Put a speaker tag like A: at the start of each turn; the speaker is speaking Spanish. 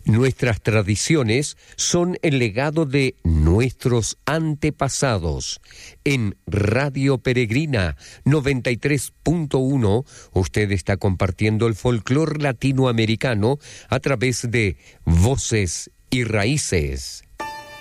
A: Nuestras tradiciones son el legado de nuestros antepasados. En Radio Peregrina 93.1, usted está compartiendo el folclor latinoamericano a través de Voces y Raíces.